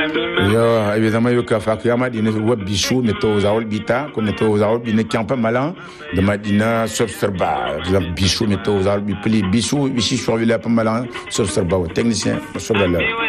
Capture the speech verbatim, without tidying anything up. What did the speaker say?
Yo, évidemment, il y a fait que ma dîner web bichou, mais aux aoul bita, comme mais aux aoul bine qui en pas malin, de ma dîner subserba, bichou, mais aux aoul bipli, bichou, bichou, sur le pas malin, subserba, technicien, sur le